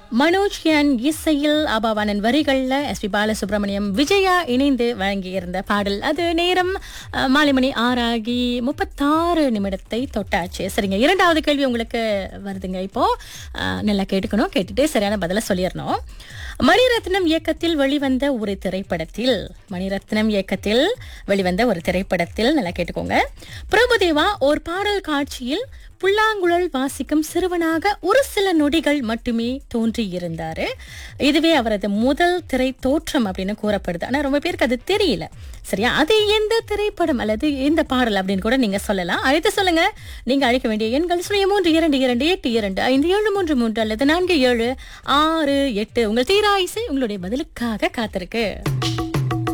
மனோஜ் என் இசையில் அபாவானன் வரிகள்ல எஸ்பி பாலசுப்ரமணியம் விஜயா இணைந்து வழங்கியிருந்த பாடல். அது நேரம் மாலை மணி 6:36 தொட்டாச்சு. சரிங்க, இரண்டாவது கேள்வி உங்களுக்கு வருதுங்க. இப்போ நல்லா கேட்டுக்கணும், கேட்டுட்டு சரியான பதில சொல்லிடணும். மணிரத்னம் இயக்கத்தில் வெளிவந்த ஒரு திரைப்படத்தில் நல்லா கேட்டுக்கோங்க. பிரபுதேவா ஒரு பாடல் காட்சியில் புல்லாங்குழல் வாசிக்கும் சிறுவனாக ஒரு சில நொடிகள் மட்டுமே தோன்றியிருந்தாரு. இதுவே அவரது முதல் திரை தோற்றம் அப்படின்னு கூறப்படுது. ஆனா ரொம்ப பேருக்கு அது தெரியல. சரியா, அது எந்த திரைப்படம் அல்லது எந்த பாடல் அப்படின்னு கூட நீங்க சொல்லலாம். அழைத்து சொல்லுங்க. நீங்க அழைக்க வேண்டிய எண்கள் 322828573 அல்லது 4768. உங்கள் தீராயிசை உங்களுடைய பதிலுக்காக காத்திருக்கு.